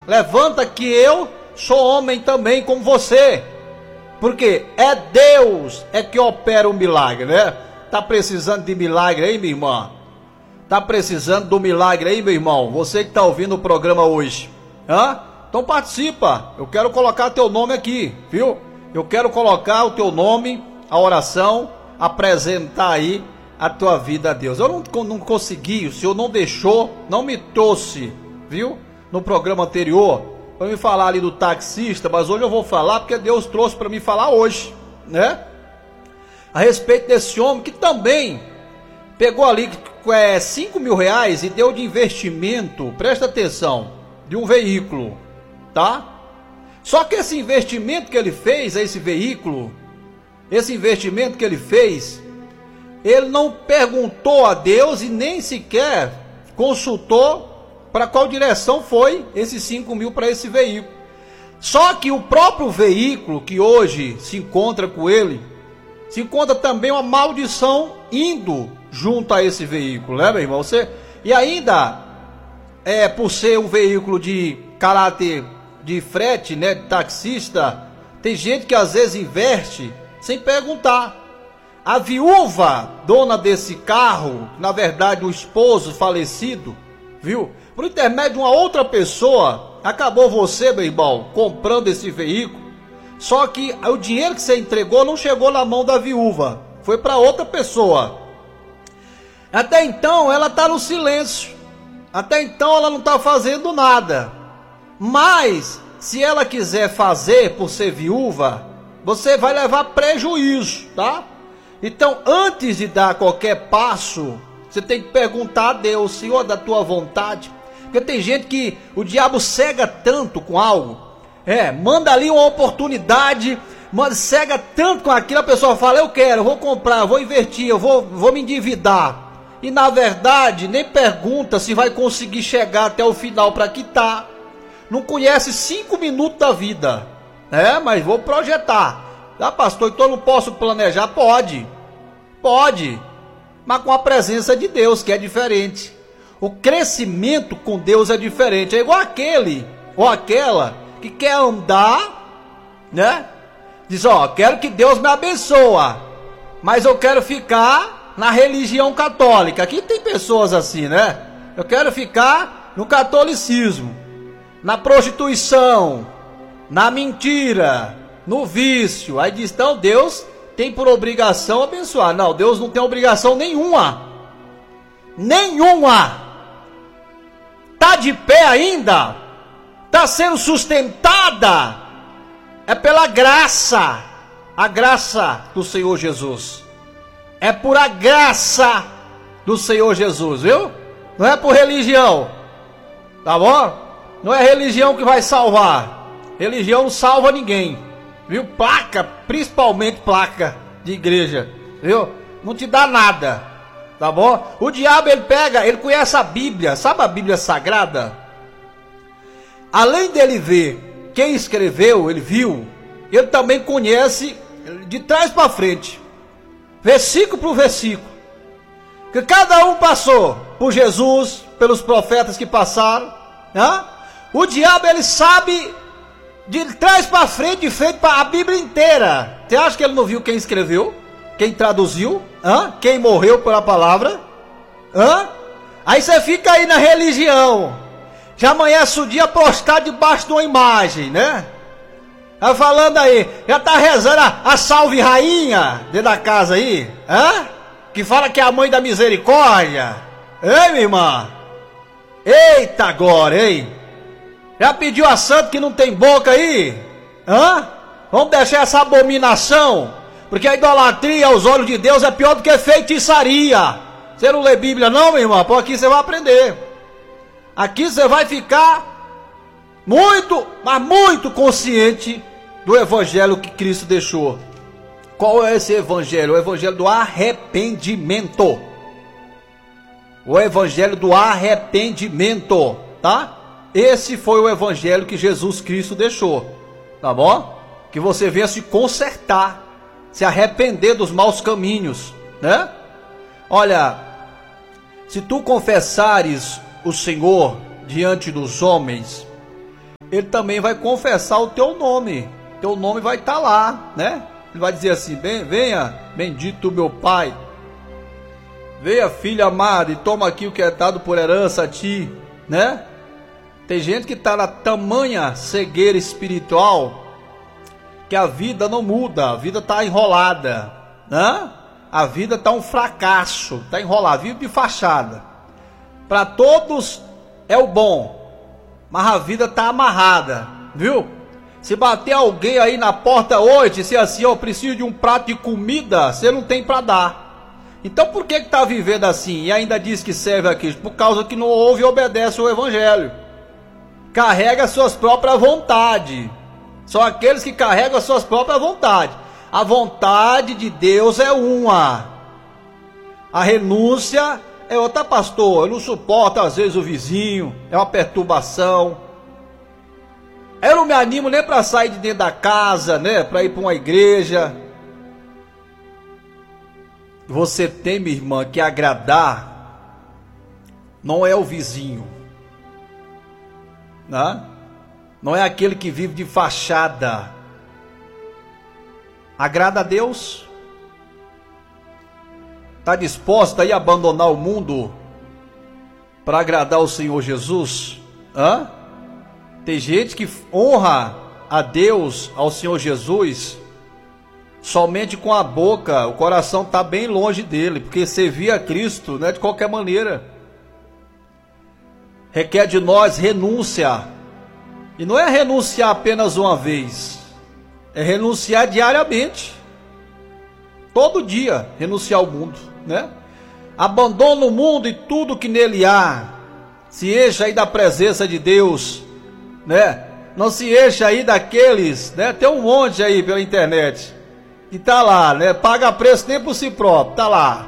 levanta que eu sou homem também como você. Porque é Deus que opera o milagre, né? Tá precisando de milagre aí, minha irmã? Tá precisando do milagre aí, meu irmão? Você que tá ouvindo o programa hoje, então participa. Eu quero colocar teu nome aqui, viu? Eu quero colocar o teu nome, a oração, apresentar aí a tua vida a Deus. Eu não consegui, o Senhor não deixou, não me trouxe, viu? No programa anterior, para me falar ali do taxista, mas hoje eu vou falar porque Deus trouxe para me falar hoje, né? A respeito desse homem que também pegou ali 5 mil reais e deu de investimento, presta atenção, de um veículo, tá? Só que esse investimento que ele fez, ele não perguntou a Deus e nem sequer consultou para qual direção foi esses 5 mil para esse veículo. Só que o próprio veículo que hoje se encontra com ele, se encontra também uma maldição indo junto a esse veículo, né, meu irmão? E ainda, por ser um veículo de caráter de frete, né, de taxista, tem gente que às vezes investe sem perguntar. A viúva, dona desse carro, na verdade o esposo falecido, viu? Por intermédio de uma outra pessoa, acabou você, meu irmão, comprando esse veículo. Só que o dinheiro que você entregou não chegou na mão da viúva, foi para outra pessoa. Até então ela está no silêncio, até então ela não está fazendo nada. Mas se ela quiser fazer por ser viúva, você vai levar prejuízo, tá? Então, antes de dar qualquer passo, você tem que perguntar a Deus, Senhor, da tua vontade. Porque tem gente que o diabo cega tanto com algo, manda ali uma oportunidade, cega tanto com aquilo, a pessoa fala, eu quero, eu vou comprar, eu vou investir, eu vou me endividar. E na verdade, nem pergunta se vai conseguir chegar até o final para quitar. Não conhece 5 minutos da vida, mas vou projetar. Pastor, então eu não posso planejar? Pode, mas com a presença de Deus, que é diferente. O crescimento com Deus é diferente. É igual aquele ou aquela que quer andar, né? Diz, quero que Deus me abençoe, mas eu quero ficar na religião católica. Aqui tem pessoas assim, né? Eu quero ficar no catolicismo, na prostituição, na mentira, no vício. Aí diz, então Deus tem por obrigação abençoar. Não, Deus não tem obrigação nenhuma. Tá de pé ainda, tá sendo sustentada, é pela graça, a graça do Senhor Jesus. É por a graça do Senhor Jesus, viu? Não é por religião, tá bom? Não é religião que vai salvar. Religião não salva ninguém, viu? Placa, principalmente placa de igreja, viu? Não te dá nada, tá bom? O diabo, ele conhece a Bíblia, sabe a Bíblia Sagrada? Além dele ver quem escreveu, ele viu, ele também conhece de trás para frente, versículo por versículo, que cada um passou por Jesus, pelos profetas que passaram, né? O diabo, ele sabe de trás para frente, de frente para a Bíblia inteira. Você acha que ele não viu quem escreveu? Quem traduziu? Quem morreu pela palavra? Aí você fica aí na religião, já amanhece o dia prostrado debaixo de uma imagem, né? Tá falando aí, já tá rezando a salve rainha dentro da casa aí, que fala que é a mãe da misericórdia. Ei, minha irmã? Eita agora, hein? Já pediu a santo que não tem boca aí? Vamos deixar essa abominação, porque a idolatria aos olhos de Deus é pior do que feitiçaria. Você não lê Bíblia não, meu irmão? Por aqui você vai aprender. Aqui você vai ficar muito, mas muito consciente do evangelho que Cristo deixou. Qual é esse evangelho? O evangelho do arrependimento. O evangelho do arrependimento, tá? Esse foi o evangelho que Jesus Cristo deixou, tá bom? Que você venha se consertar, se arrepender dos maus caminhos, né? Olha, se tu confessares o Senhor diante dos homens, ele também vai confessar o teu nome. Teu nome vai estar lá, né? Ele vai dizer assim: venha, bendito meu Pai. Venha, filho amado, e toma aqui o que é dado por herança a ti, né? Tem gente que está na tamanha cegueira espiritual que a vida não muda, a vida está enrolada, né? A vida está um fracasso, está enrolada, vive de fachada. Para todos é o bom, mas a vida está amarrada, viu? Se bater alguém aí na porta hoje, disser assim: eu preciso de um prato de comida, você não tem para dar. Então por que está vivendo assim e ainda diz que serve a Cristo? Por causa que não ouve e obedece o Evangelho. Carrega as suas próprias vontades. São aqueles que carregam as suas próprias vontades. A vontade de Deus é uma. A renúncia é outra. Pastor, eu não suporto às vezes o vizinho, é uma perturbação. Eu não me animo nem para sair de dentro da casa, né? Para ir para uma igreja. Você tem, minha irmã, que agradar não é o vizinho, né? Não é aquele que vive de fachada. Agrada a Deus? Está disposto aí a abandonar o mundo para agradar o Senhor Jesus? Hã? Tem gente que honra a Deus, ao Senhor Jesus, somente com a boca. O coração está bem longe dele, porque servir a Cristo não é de qualquer maneira. Requer de nós renúncia. E não é renunciar apenas uma vez, é renunciar diariamente. Todo dia renunciar ao mundo, né? Abandona o mundo e tudo que nele há. Se encha aí da presença de Deus, né? Não se encha aí daqueles, né? Tem um monte aí pela internet que tá lá, né? Paga preço nem por si próprio, tá lá.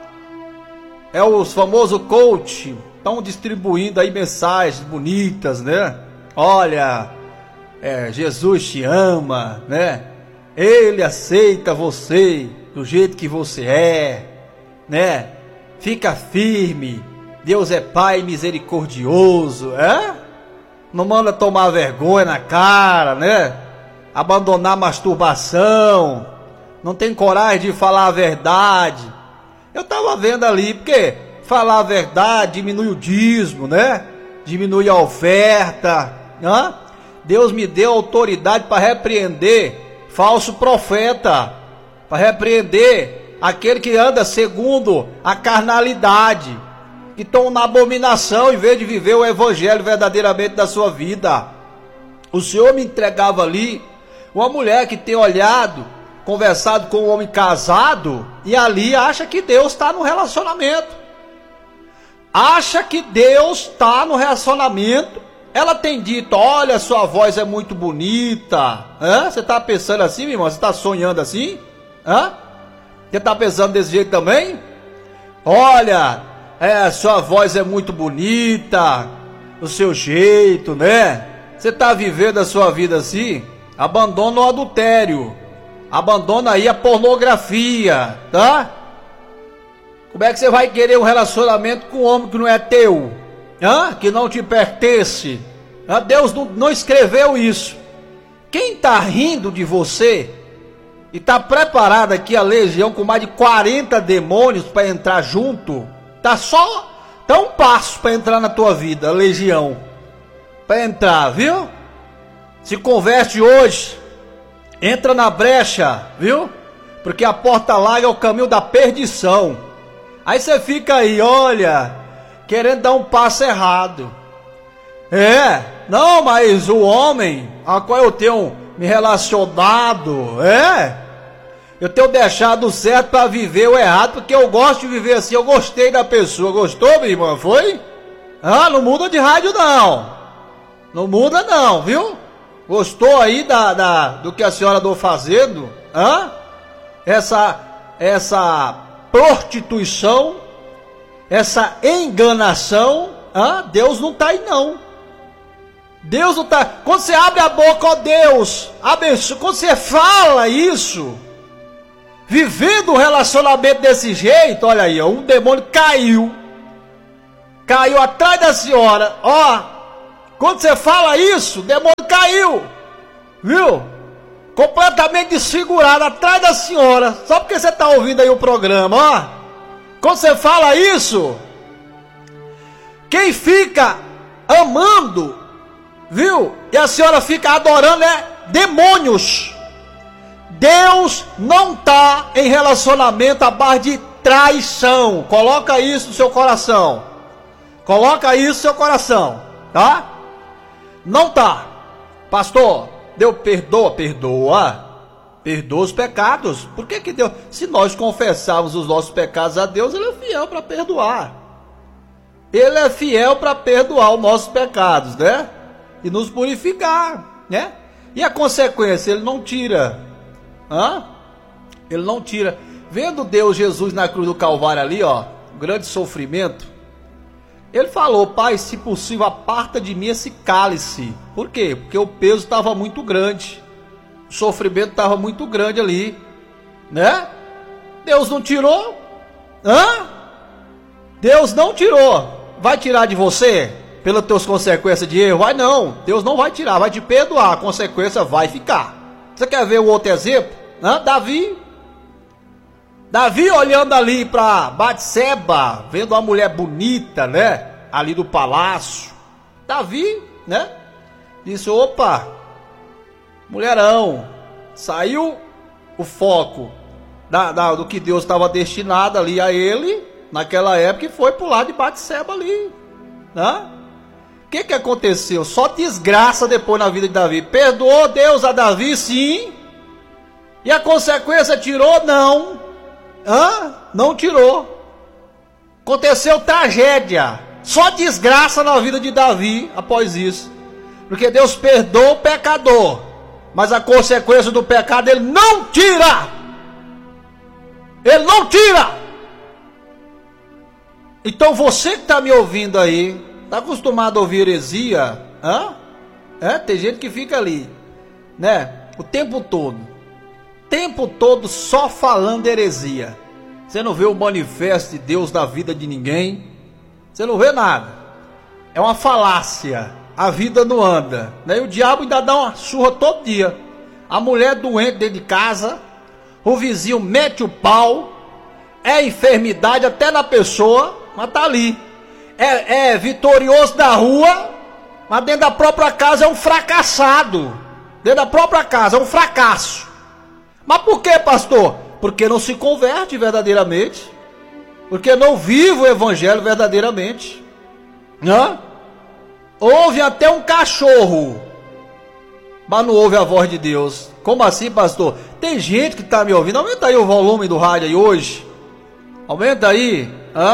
É os famosos coach, estão distribuindo aí mensagens bonitas, né? Olha, Jesus te ama, né? Ele aceita você do jeito que você é, né? Fica firme, Deus é Pai misericordioso, Não manda tomar vergonha na cara, né? Abandonar a masturbação, não tem coragem de falar a verdade. Eu estava vendo ali, porque falar a verdade diminui o dízimo, né? Diminui a oferta. Deus me deu autoridade para repreender falso profeta, para repreender aquele que anda segundo a carnalidade, que estão na abominação em vez de viver o evangelho verdadeiramente da sua vida. O Senhor me entregava ali uma mulher que tem olhado, conversado com um homem casado, e ali acha que Deus está no relacionamento. Acha que Deus está no relacionamento. Ela tem dito: olha, sua voz é muito bonita. Você está pensando assim, minha irmã? Você está sonhando assim? Você está pensando desse jeito também? Olha, sua voz é muito bonita, o seu jeito, né? Você está vivendo a sua vida assim? Abandona o adultério, abandona aí a pornografia, tá? Como é que você vai querer um relacionamento com um homem que não é teu? Que não te pertence? Deus não escreveu isso. Quem está rindo de você e está preparado aqui a legião com mais de 40 demônios para entrar junto, tá um passo para entrar na tua vida, a legião, para entrar, viu? Se converte hoje, entra na brecha, viu? Porque a porta larga é o caminho da perdição. Aí você fica aí, olha, querendo dar um passo errado. Não, mas o homem a qual eu tenho me relacionado, eu tenho deixado certo para viver o errado, porque eu gosto de viver assim. Eu gostei da pessoa. Gostou, minha irmã? Foi? Não muda de rádio não. Não muda não, viu? Gostou aí do que a senhora andou fazendo? Essa prostituição, essa enganação, Deus não está aí não. Deus não está. Quando você abre a boca, ó Deus, abençoa. Quando você fala isso, vivendo um relacionamento desse jeito, olha aí, um demônio caiu atrás da senhora, Quando você fala isso, o demônio caiu. Viu? Completamente desfigurado atrás da senhora. Só porque você está ouvindo aí o programa, ó. Quando você fala isso, quem fica amando, viu? E a senhora fica adorando demônios. Deus não está em relacionamento à base de traição. Coloca isso no seu coração. Coloca isso no seu coração, tá? Não tá. Pastor, Deus perdoa os pecados. Por que Deus, se nós confessarmos os nossos pecados a Deus, Ele é fiel para perdoar. Ele é fiel para perdoar os nossos pecados, né? E nos purificar, né? E a consequência, Ele não tira. Ele não tira. Vendo Deus, Jesus na cruz do Calvário ali, ó, grande sofrimento, Ele falou: Pai, se possível, aparta de mim esse cálice. Por quê? Porque o peso estava muito grande, o sofrimento estava muito grande ali, né? Deus não tirou? Deus não tirou. Vai tirar de você pelas tuas consequências de erro? Vai não. Deus não vai tirar, vai te perdoar. A consequência vai ficar. Você quer ver o outro exemplo? Davi olhando ali para Batseba, vendo uma mulher bonita, né? Ali do palácio. Davi, né? Disse: opa, mulherão. Saiu o foco do que Deus estava destinado ali a ele, naquela época, e foi pro lado de Batseba ali, né? O que aconteceu? Só desgraça depois na vida de Davi. Perdoou Deus a Davi, sim. E a consequência tirou? Não. Não tirou. Aconteceu tragédia. Só desgraça na vida de Davi após isso. Porque Deus perdoa o pecador, mas a consequência do pecado Ele não tira. Ele não tira. Então você que está me ouvindo aí, está acostumado a ouvir heresia? Tem gente que fica ali, né? O tempo todo só falando heresia. Você não vê o manifesto de Deus na vida de ninguém. Você não vê nada. É uma falácia. A vida não anda, né? E o diabo ainda dá uma surra todo dia. A mulher doente dentro de casa, o vizinho mete o pau, é enfermidade até na pessoa, mas tá ali. É vitorioso da rua, mas dentro da própria casa é um fracassado. Dentro da própria casa é um fracasso. Mas por que, pastor? Porque não se converte verdadeiramente. Porque não vive o evangelho verdadeiramente. Ouve até um cachorro, mas não ouve a voz de Deus. Como assim, pastor? Tem gente que está me ouvindo. Aumenta aí o volume do rádio aí hoje. Aumenta aí.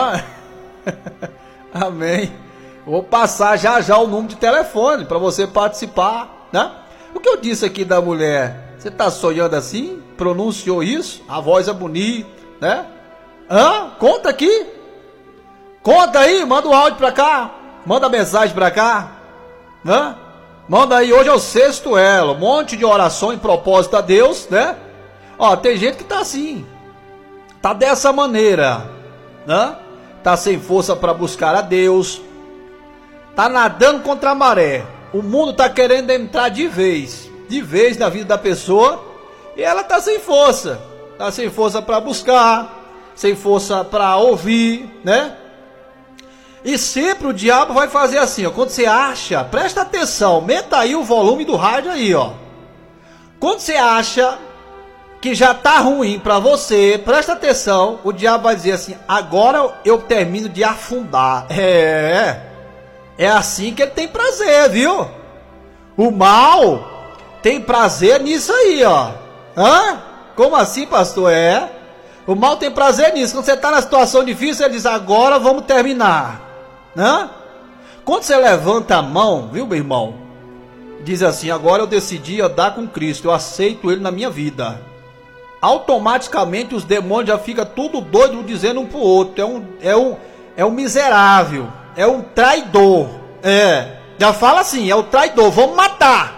Amém. Vou passar já o número de telefone para você participar, né? O que eu disse aqui da mulher, você está sonhando assim? Pronunciou isso? A voz é bonita, né? Conta aqui. Conta aí, manda o áudio para cá. Manda mensagem para cá. Manda aí, hoje é o sexto elo. Um monte de oração em propósito a Deus, né? Ó, tem gente que tá assim. Tá dessa maneira, né? Tá sem força para buscar a Deus. Tá nadando contra a maré. O mundo tá querendo entrar de vez na vida da pessoa, e ela tá sem força. Tá sem força para buscar, sem força para ouvir, né? E sempre o diabo vai fazer assim, ó. Quando você acha, presta atenção, aumenta aí o volume do rádio aí, ó. Quando você acha que já tá ruim para você, presta atenção, o diabo vai dizer assim: agora eu termino de afundar. É assim que ele tem prazer, viu? O mal tem prazer nisso aí, ó. Como assim, pastor? O mal tem prazer nisso. Quando você tá na situação difícil, ele diz: agora vamos terminar. Quando você levanta a mão, viu, meu irmão, diz assim: agora eu decidi andar com Cristo, eu aceito Ele na minha vida. Automaticamente os demônios já ficam tudo doido, dizendo um pro outro: é um miserável, é um traidor. Já fala assim: é o traidor, vamos matar,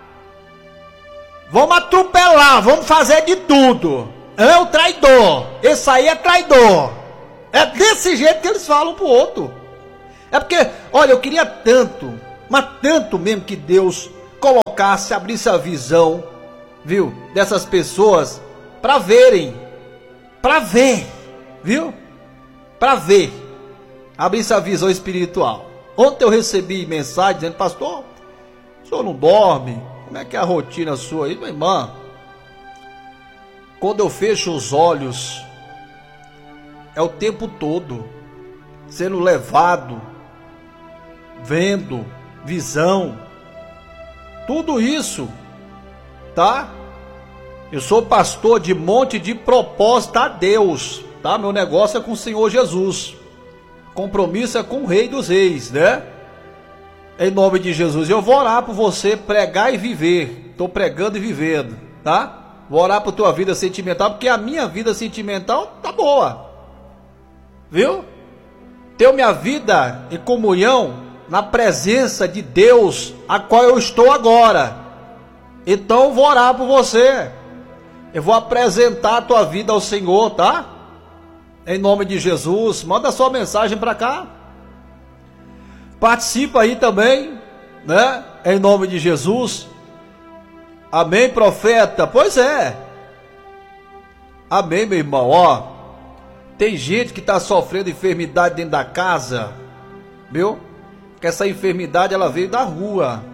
vamos atropelar, vamos fazer de tudo. É o traidor, esse aí é traidor. É desse jeito que eles falam pro outro. É porque, olha, eu queria tanto, mas tanto mesmo que Deus colocasse, abrisse a visão, viu, dessas pessoas para verem, para ver, viu, para ver, abrisse a visão espiritual. Ontem eu recebi mensagem dizendo: pastor, o senhor não dorme? Como é que é a rotina sua aí? Minha irmã, quando eu fecho os olhos, é o tempo todo sendo levado, vendo, visão, tudo isso, tá? Eu sou pastor de monte de propósito a Deus, tá? Meu negócio é com o Senhor Jesus, compromisso é com o Rei dos Reis, né? Em nome de Jesus, eu vou orar por você pregar e viver. Estou pregando e vivendo, tá? Vou orar por tua vida sentimental, porque a minha vida sentimental tá boa, viu? Tenho minha vida em comunhão na presença de Deus, a qual eu estou agora. Então eu vou orar por você. Eu vou apresentar a tua vida ao Senhor, tá? Em nome de Jesus, manda sua mensagem para cá. Participa aí também, né? Em nome de Jesus. Amém, profeta? Pois é. Amém, meu irmão. Ó, tem gente que está sofrendo enfermidade dentro da casa, viu? Que essa enfermidade ela veio da rua.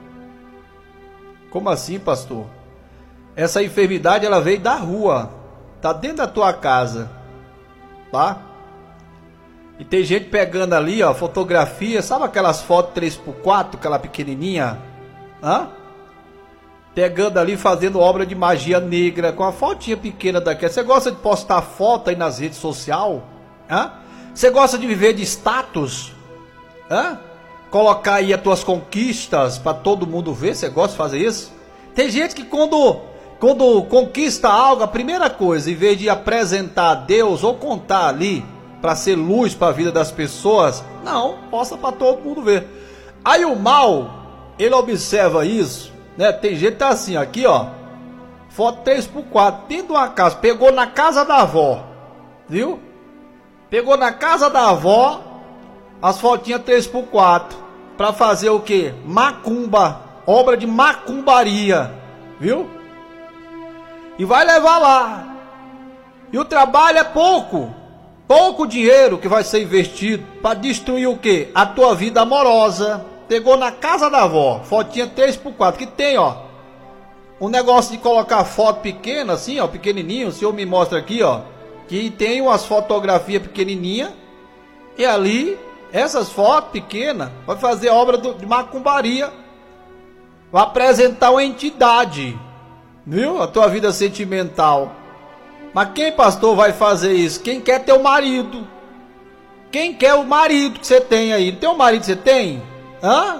Como assim, pastor? Essa enfermidade ela veio da rua. Tá dentro da tua casa, tá? E tem gente pegando ali, ó, fotografia, sabe aquelas fotos 3x4, aquela pequenininha? Hã? Pegando ali, fazendo obra de magia negra, com a fotinha pequena daquela. Você gosta de postar foto aí nas redes sociais? Hã? Você gosta de viver de status? Hã? Colocar aí as tuas conquistas para todo mundo ver? Você gosta de fazer isso? Tem gente que quando conquista algo, a primeira coisa, em vez de apresentar a Deus ou contar ali para ser luz para a vida das pessoas, não, posta para todo mundo ver. Aí o mal, ele observa isso, né? Tem gente que tá assim, aqui ó, foto 3x4, dentro de uma casa, pegou na casa da avó, viu? Pegou na casa da avó as fotinhas 3x4 para fazer o que? Macumba, obra de macumbaria, viu? E vai levar lá. E o trabalho é pouco dinheiro que vai ser investido para destruir o que? A tua vida amorosa. Pegou na casa da avó, fotinha 3x4, que tem, ó, um negócio de colocar foto pequena, assim, ó, pequenininho. O senhor me mostra aqui, ó, que tem umas fotografias pequenininha. E ali, essas fotos pequenas, vai fazer obra de macumbaria. Vai apresentar uma entidade, viu? A tua vida sentimental. Mas quem, pastor, vai fazer isso? Quem quer ter o marido? Quem quer o marido que você tem aí? Não tem o marido que você tem? Hã?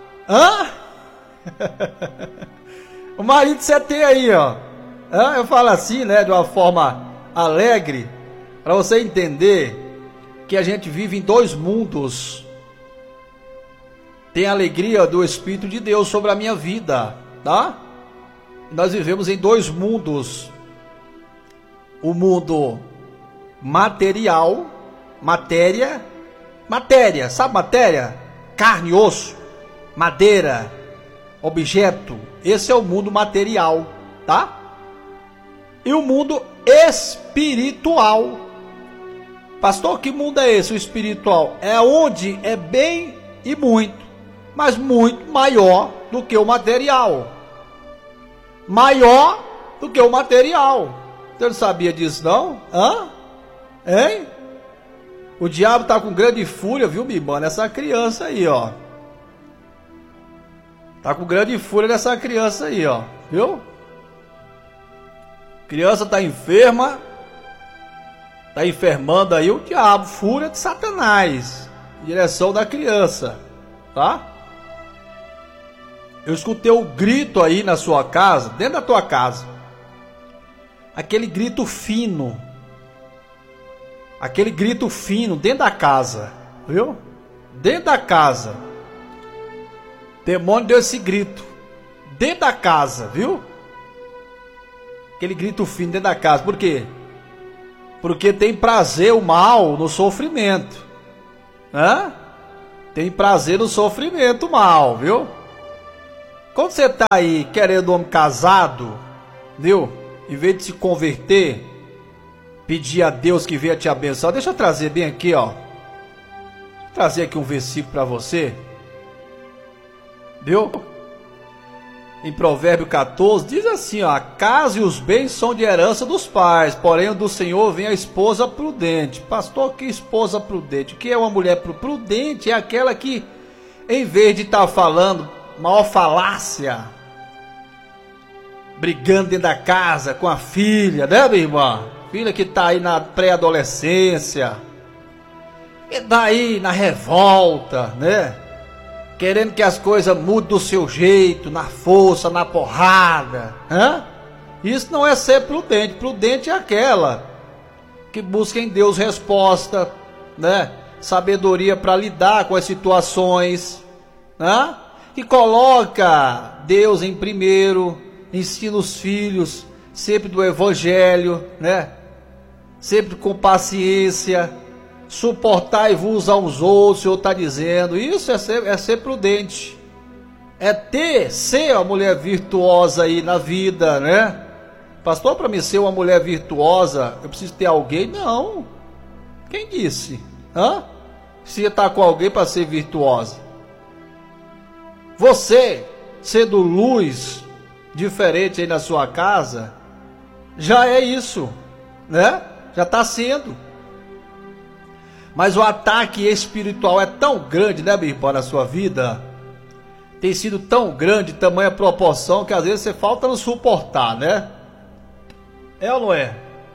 O marido que você tem aí, ó. Hã? Eu falo assim, né, de uma forma alegre, para você entender que a gente vive em dois mundos. Tem a alegria do Espírito de Deus sobre a minha vida, tá? Nós vivemos em dois mundos. O mundo material, matéria, sabe matéria? Carne, osso, madeira, objeto. Esse é o mundo material, tá? E o mundo espiritual. Pastor, que mundo é esse, o espiritual? É onde é bem e muito, mas muito maior do que o material. Maior do que o material. Você não sabia disso, não? Hã? Hein? O diabo tá com grande fúria, viu, minha irmã? Nessa criança aí, ó. Tá com grande fúria nessa criança aí, ó. Viu? Criança tá enferma. Tá enfermando aí o diabo. Fúria de Satanás. Direção da criança. Tá? Eu escutei o grito aí na sua casa, dentro da tua casa. Aquele grito fino. Aquele grito fino dentro da casa. Viu? Dentro da casa. O demônio deu esse grito. Dentro da casa, viu? Aquele grito fino dentro da casa. Por quê? Porque tem prazer o mal no sofrimento. Hã? tem prazer no sofrimento mal, viu? Quando você tá aí querendo um homem casado, viu? Em vez de se converter, pedir a Deus que venha te abençoar. Deixa eu trazer bem aqui, ó. Vou trazer aqui um versículo para você. Viu? Em Provérbio 14, diz assim, ó: a casa e os bens são de herança dos pais, porém do Senhor vem a esposa prudente. Pastor, que esposa prudente? O que é uma mulher prudente? É aquela que, em vez de estar falando maior falácia, brigando dentro da casa com a filha, né, minha irmã? Filha que está aí na pré-adolescência, que está aí na revolta, né? Querendo que as coisas mudem do seu jeito, na força, na porrada. Isso não é ser prudente. Prudente é aquela que busca em Deus resposta, né? Sabedoria para lidar com as situações, né? Que coloca Deus em primeiro, ensina os filhos sempre do evangelho, né? Sempre com paciência. Suportai-vos aos outros, o Senhor está dizendo. Isso é ser prudente. É ser uma mulher virtuosa aí na vida, né? Pastor, para mim ser uma mulher virtuosa, eu preciso ter alguém? Não. Quem disse? Precisa estar com alguém para ser virtuosa. Você, sendo luz diferente aí na sua casa, já é isso, né? Já está sendo. Mas o ataque espiritual é tão grande, né, meu irmão, na sua vida? Tem sido tão grande, tamanha proporção, que às vezes você falta não suportar, né? É ou não é?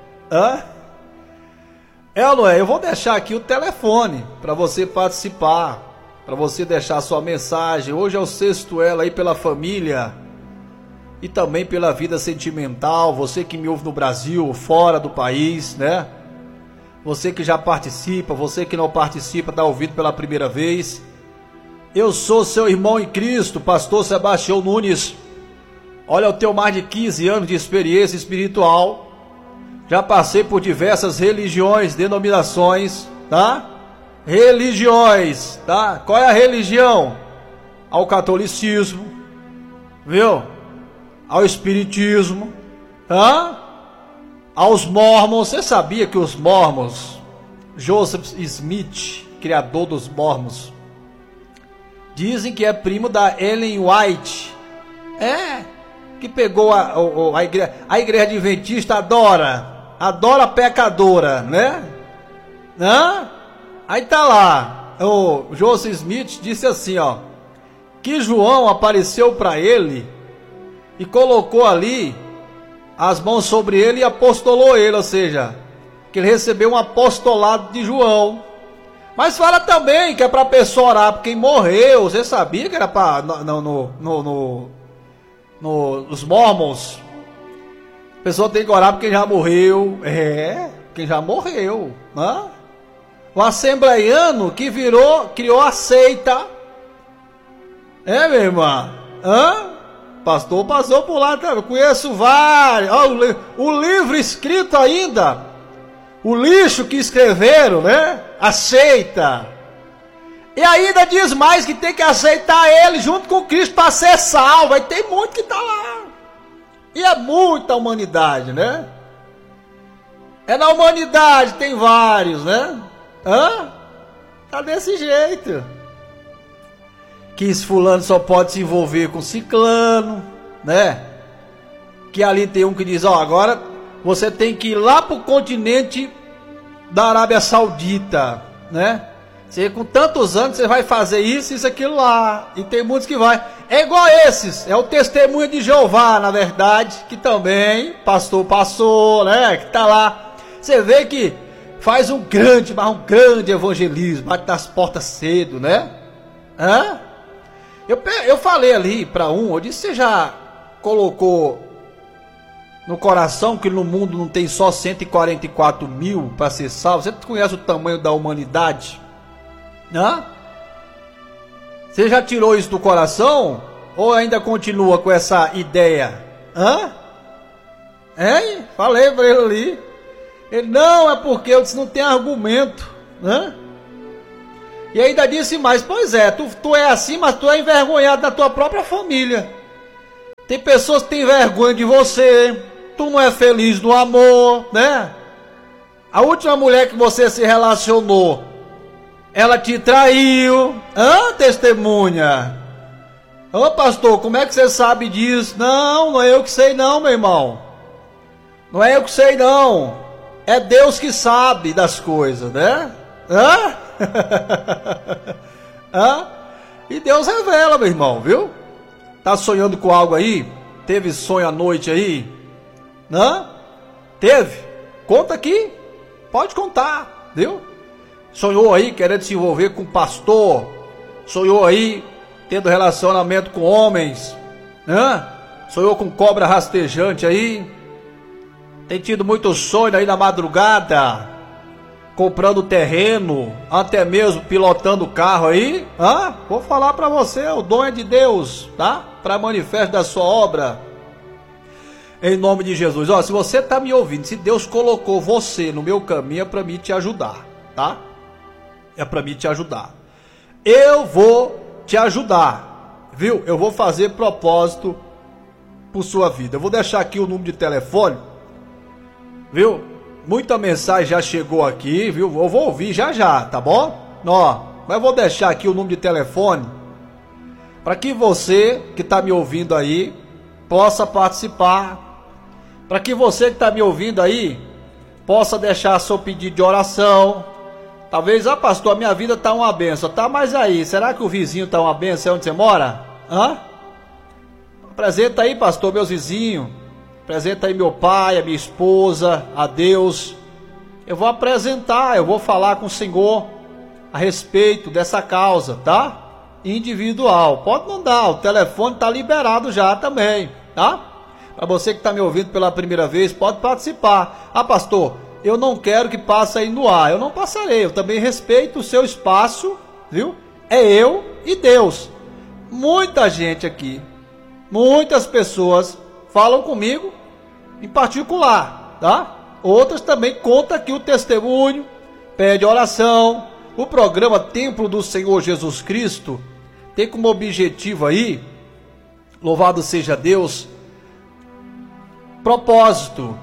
É ou não é? Eu vou deixar aqui o telefone para você participar, para você deixar sua mensagem. Hoje é o sexto elo aí pela família e também pela vida sentimental. Você que me ouve no Brasil, fora do país, né? Você que já participa, você que não participa, está ouvindo pela primeira vez. Eu sou seu irmão em Cristo, pastor Sebastião Nunes. Olha, eu tenho mais de 15 anos de experiência espiritual. Já passei por diversas religiões, denominações, tá? Religiões, tá? Qual é a religião? Ao catolicismo, viu? Ao espiritismo, tá? Aos mormons. Você sabia que os mormons, Joseph Smith, criador dos mormons, dizem que é primo da Ellen White, que pegou a igreja adventista, adora pecadora, né? Aí tá lá, o Joseph Smith disse assim, ó, que João apareceu para ele e colocou ali as mãos sobre ele e apostolou ele, ou seja, que ele recebeu um apostolado de João. Mas fala também que é para a pessoa orar por quem morreu. Você sabia que era para nos mormons? A pessoa tem que orar por quem já morreu. Quem já morreu, né? O assembleiano que criou a seita. Minha irmã? Pastor passou por lá, eu conheço vários. O livro escrito ainda, o lixo que escreveram, né? Aceita. E ainda diz mais que tem que aceitar ele junto com Cristo para ser salvo. Aí tem muito que está lá. E é muita humanidade, né? É na humanidade, tem vários, né? Tá desse jeito. Que esse fulano só pode se envolver com ciclano, né? Que ali tem um que diz, agora você tem que ir lá pro continente da Arábia Saudita, né? Você com tantos anos você vai fazer isso, aquilo lá. E tem muitos que vai. É igual a esses, é o testemunho de Jeová, na verdade, que também pastor passou, né? Que tá lá. Você vê que faz um grande evangelismo, bate nas portas cedo, né? Eu falei ali para eu disse, você já colocou no coração que no mundo não tem só 144 mil para ser salvo? Você conhece o tamanho da humanidade? Você já tirou isso do coração? Ou ainda continua com essa ideia? Falei para ele ali. Ele, não, é porque eu disse, não tem argumento, E ainda disse mais: pois é, tu é assim, mas tu é envergonhado da tua própria família. Tem pessoas que têm vergonha de você, tu não é feliz no amor, né? A última mulher que você se relacionou, ela te traiu. Testemunha? Ô pastor, como é que você sabe disso? Não é eu que sei não, meu irmão. Não é eu que sei não. É Deus que sabe das coisas, né? E Deus revela, meu irmão, viu? Tá sonhando com algo aí? Teve sonho à noite aí? Teve? Conta aqui. Pode contar, viu? Sonhou aí querendo se envolver com pastor? Sonhou aí tendo relacionamento com homens? Sonhou com cobra rastejante aí? Tem tido muito sonho aí na madrugada? Comprando terreno, até mesmo pilotando carro aí? Vou falar para você, o dom é de Deus, tá? Para manifesto da sua obra. Em nome de Jesus. Se você está me ouvindo, se Deus colocou você no meu caminho, é para mim te ajudar, tá? É para mim te ajudar. Eu vou te ajudar, viu? Eu vou fazer propósito por sua vida. Eu vou deixar aqui o número de telefone, viu? Muita mensagem já chegou aqui, viu? Eu vou ouvir já, tá bom? Mas eu vou deixar aqui o número de telefone para que você que está me ouvindo aí possa participar. Para que você que está me ouvindo aí possa deixar seu pedido de oração. Talvez, pastor, a minha vida está uma benção. Tá, mas aí, será que o vizinho está uma benção onde você mora? Apresenta aí, pastor, meus vizinhos. Apresenta aí meu pai, a minha esposa, a Deus. Eu vou apresentar, eu vou falar com o Senhor a respeito dessa causa, tá? Individual. Pode mandar, o telefone está liberado já também, tá? Para você que está me ouvindo pela primeira vez, pode participar. Pastor, eu não quero que passe aí no ar. Eu não passarei, eu também respeito o seu espaço, viu? É eu e Deus. Muita gente aqui, muitas pessoas falam comigo em particular, tá? Outras também contam aqui o testemunho, pede oração. O programa Templo do Senhor Jesus Cristo tem como objetivo aí, louvado seja Deus, propósito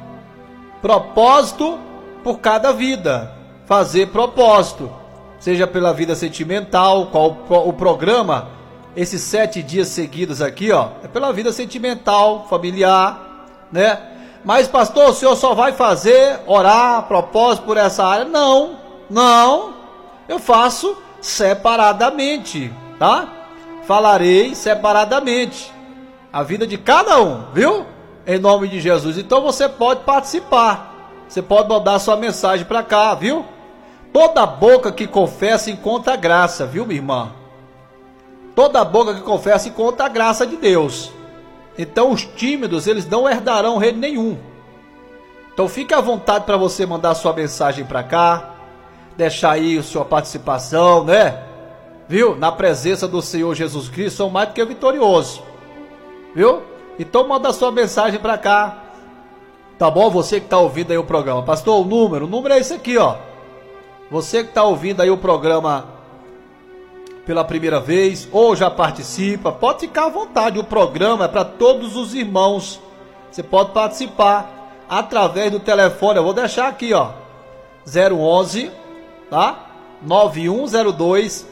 por cada vida, fazer propósito, seja pela vida sentimental, qual o programa, esses 7 dias seguidos aqui, é pela vida sentimental, familiar, né? Mas pastor, o senhor só vai orar, propósito por essa área? Não, eu faço separadamente, tá? Falarei separadamente, a vida de cada um, viu? Em nome de Jesus. Então você pode participar, você pode mandar sua mensagem para cá, viu? Toda boca que confessa encontra graça, viu, minha irmã? Toda boca que confessa encontra a graça de Deus. Então os tímidos, eles não herdarão reino nenhum. Então fique à vontade para você mandar sua mensagem para cá, deixar aí a sua participação, né? Viu? Na presença do Senhor Jesus Cristo, são mais do que vitoriosos, viu? Então manda sua mensagem para cá, tá bom? Você que está ouvindo aí o programa. Pastor, o número é esse aqui, Você que está ouvindo aí o programa pela primeira vez, ou já participa, pode ficar à vontade. O programa é para todos os irmãos. Você pode participar através do telefone. Eu vou deixar aqui, 011, tá? 9102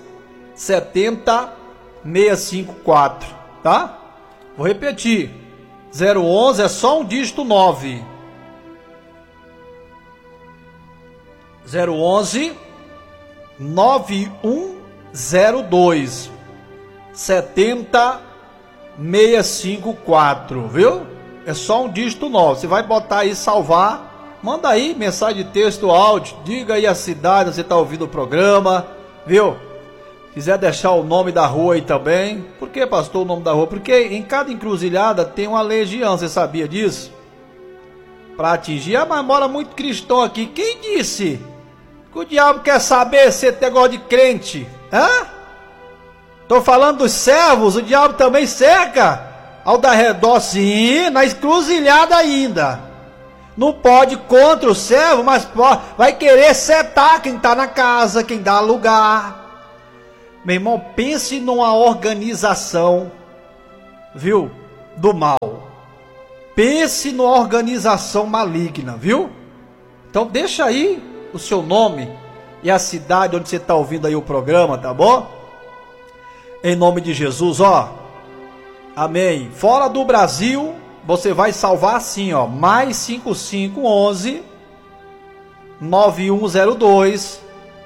70654, tá? Vou repetir. 011 é só um dígito 9. 011 9102 70654, viu? É só um dígito 9. Você vai botar aí, salvar, manda aí mensagem de texto, áudio, diga aí a cidade onde você está ouvindo o programa, viu? Quiser deixar o nome da rua aí também. Por que, pastor, o nome da rua? Porque em cada encruzilhada tem uma legião, você sabia disso? Para atingir, mas mora muito cristão aqui. Quem disse que o diabo quer saber se tem negócio de crente? Tô falando dos servos, o diabo também cerca ao dar redor, sim, na encruzilhada ainda. Não pode contra o servo, mas vai querer setar quem está na casa, quem dá lugar. Meu irmão, pense numa organização, viu, do mal. Pense numa organização maligna, viu? Então deixa aí o seu nome e a cidade onde você está ouvindo aí o programa, tá bom? Em nome de Jesus, ó. Amém. Fora do Brasil, você vai salvar assim, ó. Mais 5511 9102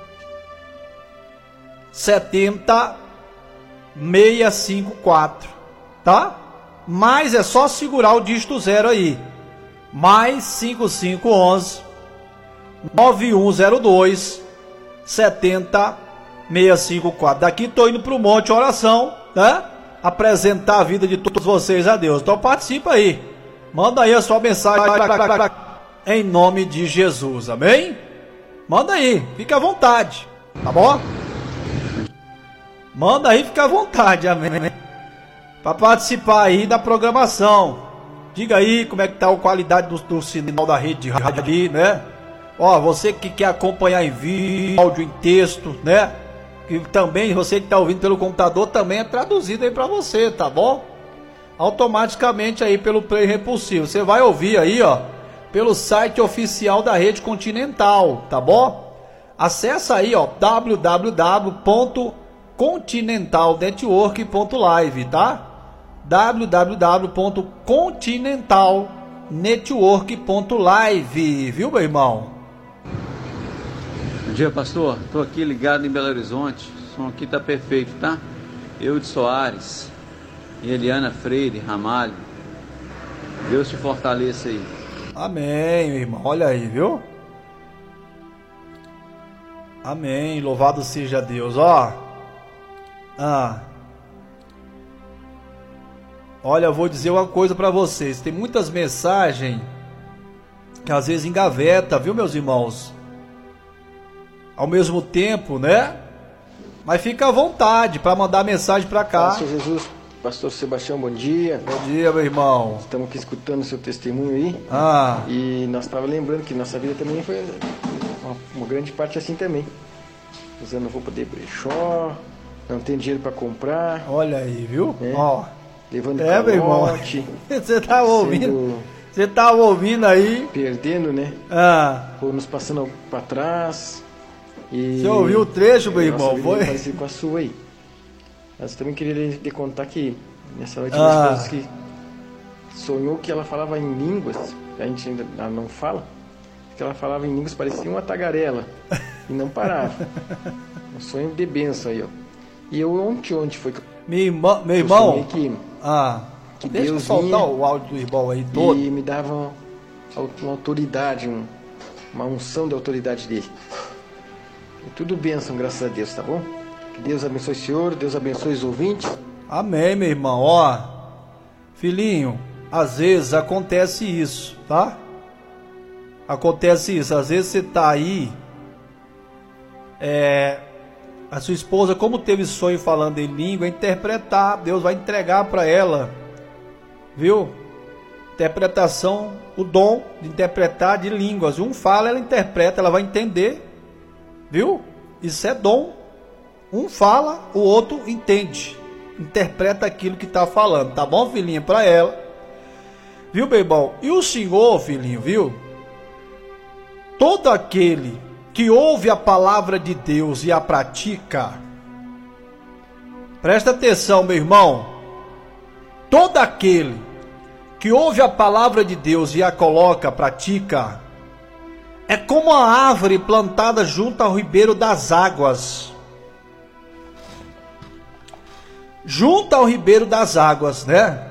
70654, tá? Mas é só segurar o dígito 0 aí. Mais 5511 9102 70654. Daqui tô indo pro Monte Oração, né? Apresentar a vida de todos vocês a Deus. Então participa aí. Manda aí a sua mensagem em nome de Jesus. Amém? Manda aí, fica à vontade. Tá bom? Manda aí, fica à vontade. Amém? Para participar aí da programação. Diga aí como é que tá a qualidade do sinal da rede de rádio, né? Ó, você que quer acompanhar em vídeo, áudio, em texto, né? Que também você que está ouvindo pelo computador também é traduzido aí para você, tá bom? Automaticamente aí pelo Play Repulsivo. Você vai ouvir aí, ó, pelo site oficial da Rede Continental, tá bom? Acessa aí, ó, www.continentalnetwork.live, tá? www.continentalnetwork.live, viu, meu irmão? Bom dia, pastor. Estou aqui ligado em Belo Horizonte. O som aqui tá perfeito, tá? Eu de Soares e Eliana Freire Ramalho. Deus te fortaleça aí. Amém, meu irmão. Olha aí, viu? Amém. Louvado seja Deus. Ó. Olha, eu vou dizer uma coisa para vocês. Tem muitas mensagens que às vezes engaveta, viu, meus irmãos? Ao mesmo tempo, né? Mas fica à vontade para mandar mensagem para cá. Pastor Jesus, pastor Sebastião, bom dia. Bom dia, meu irmão. Estamos aqui escutando o seu testemunho aí. E nós estávamos lembrando que nossa vida também foi uma grande parte assim também. Usando roupa de brechó, não tem dinheiro para comprar. Olha aí, viu? Né? Ó. Levando meu irmão. Você tá ouvindo? Você tá ouvindo aí? Perdendo, né? Ou nos passando para trás. E você ouviu o trecho, meu irmão? Foi parecido com a sua aí. Mas também queria lhe contar que nessa noite minha esposa que sonhou que ela falava em línguas, que a gente ainda não fala, que ela falava em línguas, parecia uma tagarela e não parava. Um sonho de bênção aí, ó. E eu onde foi que meu irmão, que deixa Deus eu soltar o áudio do irmão aí todo. E me dava uma autoridade, uma unção de autoridade dele. E tudo bênção, graças a Deus, tá bom? Que Deus abençoe o senhor, Deus abençoe os ouvintes. Amém, meu irmão. Ó, filhinho, às vezes acontece isso, tá? Acontece isso. Às vezes você tá aí, a sua esposa, como teve sonho falando em língua, interpretar, Deus vai entregar para ela, viu? Interpretação, o dom de interpretar de línguas. Um fala, ela interpreta, ela vai entender, viu? Isso é dom. Um fala, o outro entende, interpreta aquilo que está falando, tá bom, filhinha? Para ela, viu, meu irmão? E o senhor, filhinho, viu? Todo aquele que ouve a palavra de Deus e a pratica, presta atenção, meu irmão, todo aquele que ouve a palavra de Deus e a coloca, pratica, é como a árvore plantada junto ao ribeiro das águas. Junto ao ribeiro das águas, né?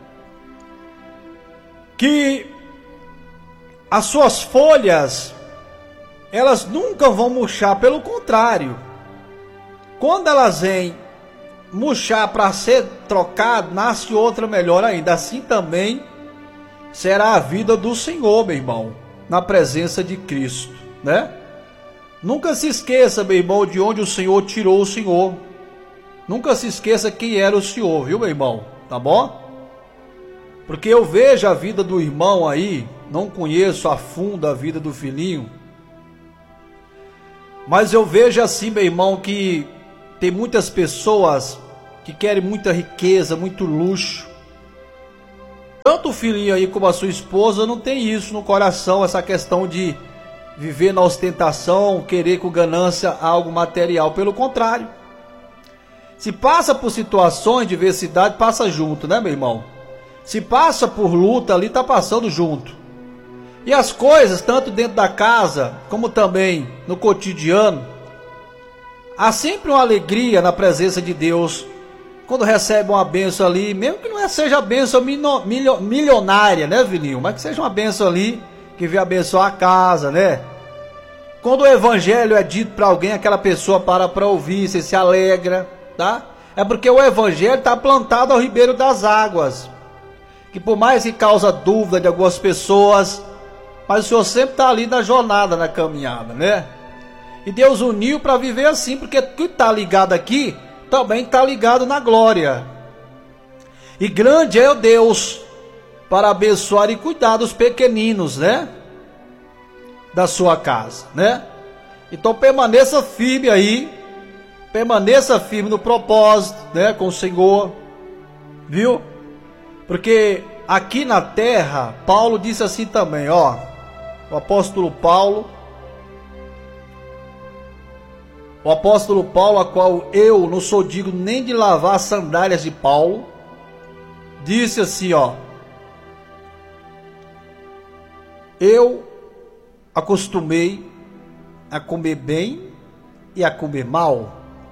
Que as suas folhas, elas nunca vão murchar, pelo contrário. Quando elas vêm murchar para ser trocado, nasce outra melhor ainda. Assim também será a vida do Senhor, meu irmão, na presença de Cristo, né? Nunca se esqueça, meu irmão, de onde o Senhor tirou o Senhor. Nunca se esqueça quem era o Senhor, viu, meu irmão? Tá bom? Porque eu vejo a vida do irmão aí, não conheço a fundo a vida do filhinho, mas eu vejo assim, meu irmão, que tem muitas pessoas que querem muita riqueza, muito luxo. Tanto o filhinho aí como a sua esposa não tem isso no coração, essa questão de viver na ostentação, querer com ganância algo material. Pelo contrário, se passa por situações de adversidade, passa junto, né, meu irmão? Se passa por luta ali, tá passando junto. E as coisas, tanto dentro da casa, como também no cotidiano, há sempre uma alegria na presença de Deus, quando recebe uma bênção ali, mesmo que não seja a bênção milionária, né, Vilinho? Mas que seja uma bênção ali, que venha abençoar a casa, né? Quando o evangelho é dito para alguém, aquela pessoa para ouvir, você se alegra, tá? É porque o evangelho está plantado ao ribeiro das águas, que por mais que causa dúvida de algumas pessoas, mas o Senhor sempre está ali na jornada, na caminhada, né? E Deus uniu para viver assim, porque o que está ligado aqui, também está ligado na glória. E grande é o Deus para abençoar e cuidar dos pequeninos, né? Da sua casa, né? Então permaneça firme aí, permaneça firme no propósito, né? Com o Senhor, viu? Porque aqui na terra, Paulo disse assim também, ó, o apóstolo Paulo, a qual eu não sou digno nem de lavar as sandálias de Paulo, disse assim, ó, eu acostumei a comer bem e a comer mal.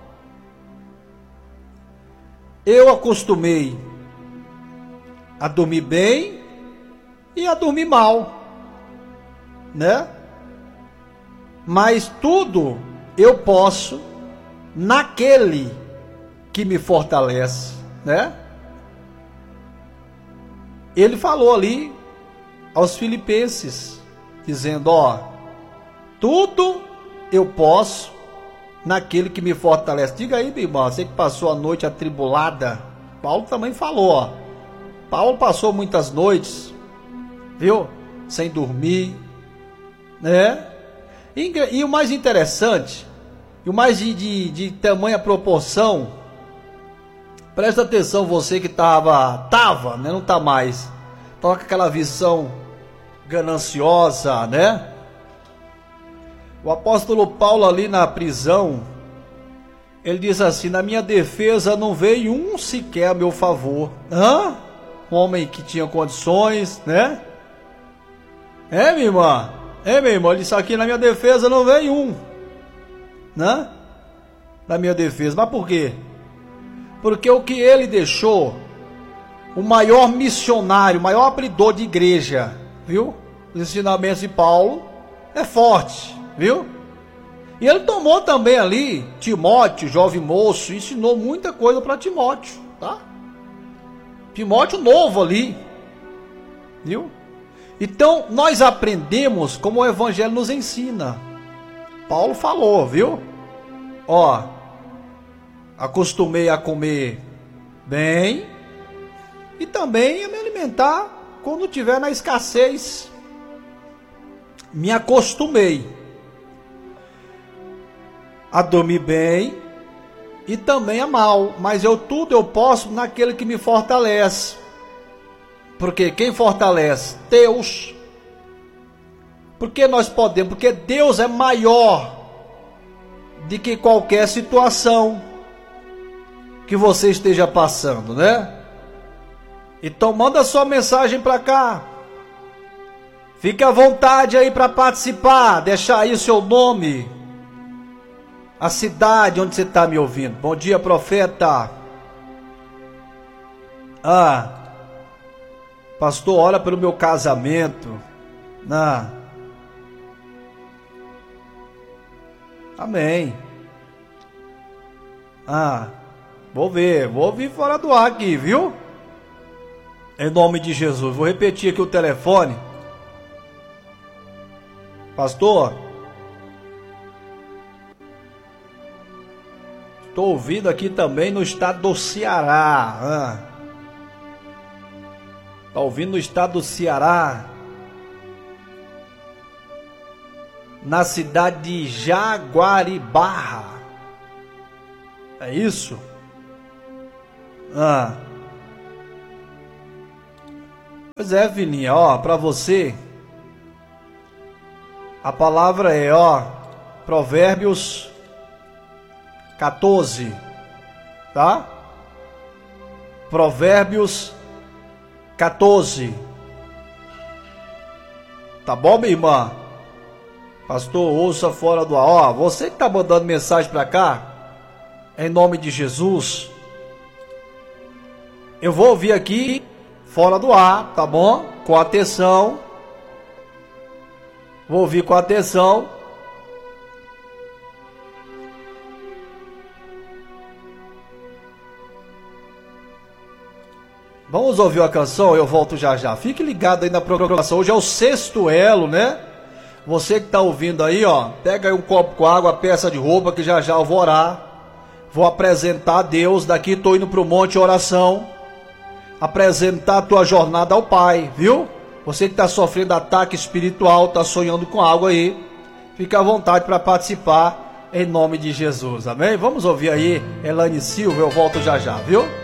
Eu acostumei a dormir bem e a dormir mal, né? Mas tudo eu posso naquele que me fortalece, né? Ele falou ali aos filipenses, dizendo, ó, tudo eu posso naquele que me fortalece. Diga aí, meu irmão, você que passou a noite atribulada, Paulo também falou, ó, Paulo passou muitas noites, viu, sem dormir, né? E o mais interessante, e o mais de tamanha proporção, presta atenção você que tava, né? Não tá mais, tava com aquela visão gananciosa, né? O apóstolo Paulo ali na prisão, ele diz assim, na minha defesa não veio um sequer a meu favor. Hã? Um homem que tinha condições, né? Minha irmã? Meu irmão, ele disse aqui, na minha defesa não veio um, né? Na minha defesa, mas por quê? Porque o que ele deixou, o maior missionário, o maior abridor de igreja, viu? Os ensinamentos de Paulo é forte, viu? E ele tomou também ali Timóteo, jovem moço, ensinou muita coisa para Timóteo, tá? Timóteo novo ali, viu? Então nós aprendemos como o evangelho nos ensina. Paulo falou, viu? Ó, acostumei a comer bem e também a me alimentar quando tiver na escassez. Me acostumei a dormir bem e também a mal, mas tudo eu posso naquele que me fortalece. Porque quem fortalece? Deus. Porque nós podemos, porque Deus é maior do que qualquer situação que você esteja passando, né? Então manda sua mensagem para cá. Fique à vontade aí para participar, deixar aí o seu nome, a cidade onde você está me ouvindo. Bom dia, profeta. Pastor, ora pelo meu casamento. Amém. Vou ouvir fora do ar aqui, viu? Em nome de Jesus. Vou repetir aqui o telefone. Pastor, estou ouvindo aqui também no estado do Ceará. Está ouvindo no estado do Ceará, na cidade de Jaguaribarra. É isso? Pois é, filhinha, ó, pra você, a palavra é, ó, Provérbios 14, tá? Provérbios 14. Tá bom, minha irmã? Pastor, ouça fora do ar. Ó, você que tá mandando mensagem pra cá, em nome de Jesus, eu vou ouvir aqui fora do ar, tá bom? Com atenção. Vou ouvir com atenção. Vamos ouvir a canção, eu volto já já. Fique ligado aí na programação. Hoje é o 6º elo, né? Você que tá ouvindo aí, ó, pega aí um copo com água, peça de roupa, que já já eu vou orar. Vou apresentar a Deus. Daqui tô indo pro monte oração. Apresentar a tua jornada ao Pai, viu? Você que tá sofrendo ataque espiritual, tá sonhando com algo aí, fica à vontade para participar em nome de Jesus, amém? Vamos ouvir aí Elaine Silva, eu volto já já, viu?